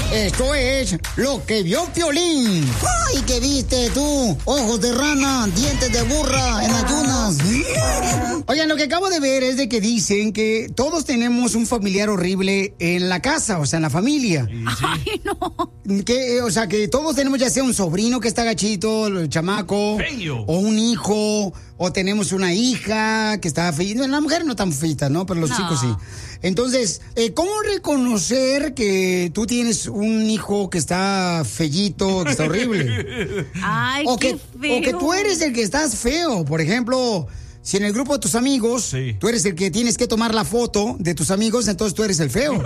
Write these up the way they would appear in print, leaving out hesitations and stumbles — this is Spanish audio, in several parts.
Esto es lo que vio Piolín. ¡Ay, qué viste tú! Ojos de rana, dientes de burra en ayunas. Oigan, lo que acabo de ver es de que dicen que todos tenemos un familiar horrible en la casa, o sea, en la familia. Sí. Ay, no. O sea, que todos tenemos ya sea un sobrino que está gachito, el chamaco. Feo. O un hijo, o tenemos una hija que está feita. La mujer no tan feita, ¿no? Pero los chicos sí. Entonces, ¿cómo reconocer que tú tienes un hijo que está fellito, que está horrible? Ay, qué feo. O que tú eres el que estás feo. Por ejemplo, si en el grupo de tus amigos, tú eres el que tienes que tomar la foto de tus amigos, entonces tú eres el feo.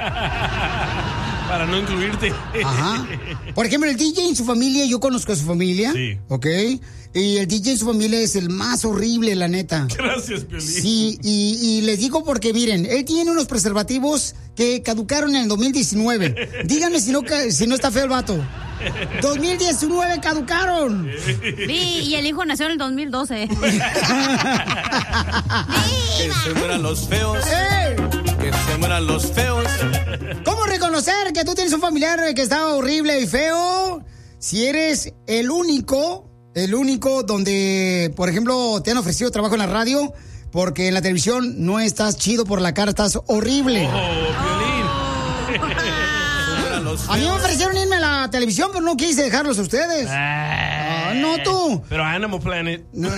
Para no incluirte. Ajá. Por ejemplo, el DJ en su familia, yo conozco a su familia. Sí. ¿Ok? Y el DJ en su familia es el más horrible, la neta. Gracias, Piolín. Sí, y les digo porque, miren, él tiene unos preservativos que caducaron en el 2019. Díganme si no está feo el vato. 2019 caducaron. Sí, y el hijo nació en el 2012. Que se mueran los feos. Que se mueran los feos. ¿Cómo reconocer que tú tienes un familiar que está horrible y feo? Si eres el único donde, por ejemplo, te han ofrecido trabajo en la radio, porque en la televisión no estás chido por la cara, estás horrible. A mí me ofrecieron irme a la televisión, pero no quise dejarlos a ustedes. No tú. Pero Animal Planet. No.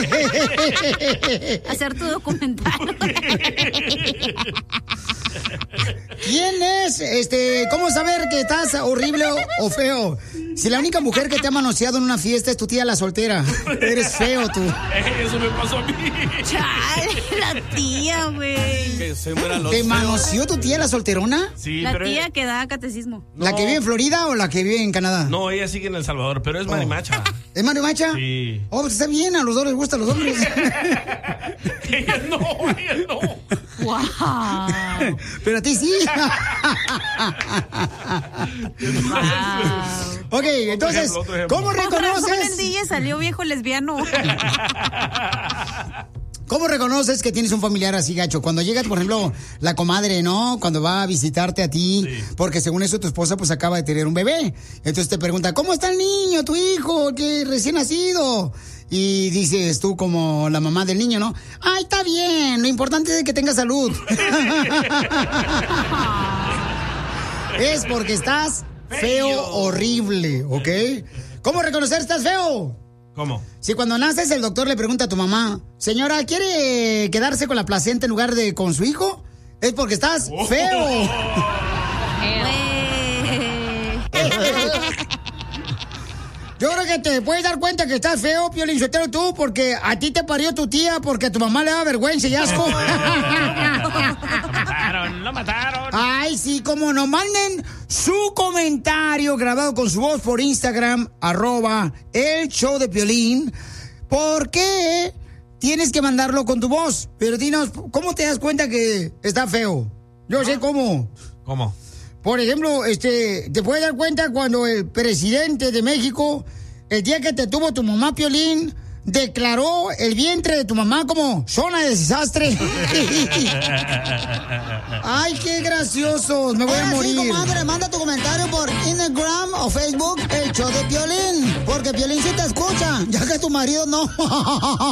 Hacer tu documental. ¿Quién es? ¿Cómo saber que estás horrible o feo? Si la única mujer que te ha manoseado en una fiesta es tu tía la soltera, eres feo tú. Eso me pasó a mí. Chale, la tía, güey. Que se mueran los ¿Te feos. manoseó tu tía la solterona? Sí, La pero tía que da catecismo. ¿La que vive en Florida o la que vive en Canadá? No, ella sigue en El Salvador, pero es marimacha. ¿Es marimacha? Sí. Oh, pues está bien, a los dos les gustan los hombres. Ella no. Wow. Pero a ti sí. Wow. Ok, entonces, otro ejemplo. ¿cómo El reconoces? DJ salió viejo lesbiano. ¿Cómo reconoces que tienes un familiar así gacho? Cuando llega, por ejemplo, la comadre, ¿no? Cuando va a visitarte a ti, porque según eso tu esposa pues acaba de tener un bebé. Entonces te pregunta, ¿cómo está el niño, tu hijo, que recién nacido? Y dices tú como la mamá del niño, ¿no? ¡Ay, está bien! Lo importante es que tenga salud. Es porque estás feo, horrible, ¿ok? ¿Cómo reconocer que estás feo? ¿Cómo? Si cuando naces el doctor le pregunta a tu mamá, señora, ¿quiere quedarse con la placenta en lugar de con su hijo? Es porque estás feo. Yo creo que te puedes dar cuenta que estás feo, Piolín Sotelo, tú, porque a ti te parió tu tía, porque a tu mamá le da vergüenza y asco. Lo mataron. Ay, sí, como no, manden su comentario grabado con su voz por Instagram, @el show de Piolín. ¿Por qué tienes que mandarlo con tu voz? Pero dinos, ¿cómo te das cuenta que está feo? Yo sé cómo. ¿Cómo? Por ejemplo, te puedes dar cuenta cuando el presidente de México, el día que te tuvo tu mamá, Piolín, declaró el vientre de tu mamá como zona de desastre. Ay, qué graciosos, me voy a morir. Sí, comadre, manda tu comentario por Instagram o Facebook, el show de Piolín, porque Piolín sí te escucha, ya que tu marido no.